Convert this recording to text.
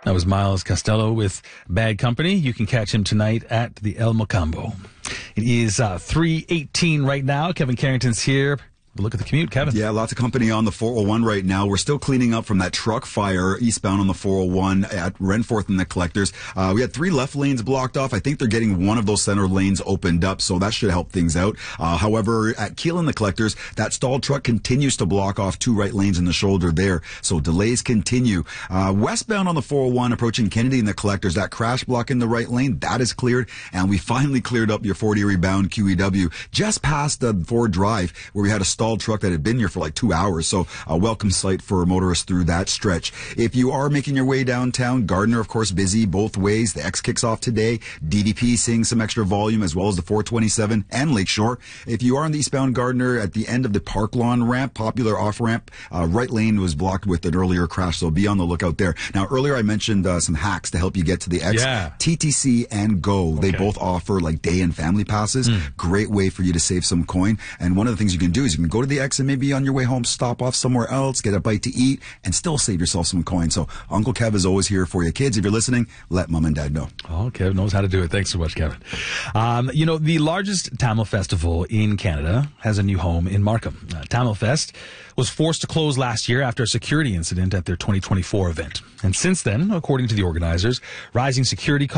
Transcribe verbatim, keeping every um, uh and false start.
That was Miles Costello with Bad Company. You can catch him tonight at the El Mocambo. It is uh, three eighteen right now. Kevin Carrington's here. Look at the commute, Kevin. Yeah, lots of company on the four oh one right now. We're still cleaning up from that truck fire eastbound on the four oh one at Renforth and the Collectors. Uh, we had three left lanes blocked off. I think they're getting one of those center lanes opened up, so that should help things out. Uh, however, at Keele and the Collectors, that stalled truck continues to block off two right lanes in the shoulder there, so delays continue. Uh, westbound on the four oh one approaching Kennedy and the Collectors, that crash block in the right lane, that is cleared, and we finally cleared up your Fort Erie bound Q E W just past the Ford Drive where we had a stalled truck that had been here for like two hours. So a welcome sight for motorists through that stretch. If you are making your way downtown, Gardner, of course, busy both ways. The X kicks off today. D V P seeing some extra volume as well as the four twenty-seven and Lakeshore. If you are on the eastbound Gardner at the end of the Park Lawn ramp, popular off ramp, uh, right lane was blocked with an earlier crash. So be on the lookout there. Now, earlier I mentioned uh, some hacks to help you get to the X. Yeah. T T C and Go. Okay. They both offer like day and family passes. Mm. Great way for you to save some coin. And one of the things you can do is you can go to the X and maybe on your way home, stop off somewhere else, get a bite to eat, and still save yourself some coin. So Uncle Kev is always here for you. Kids, if you're listening, let mom and dad know. Oh, Kev knows how to do it. Thanks so much, Kevin. Um, you know, the largest Tamil festival in Canada has a new home in Markham. Uh, Tamil Fest was forced to close last year after a security incident at their twenty twenty-four event. And since then, according to the organizers, rising security costs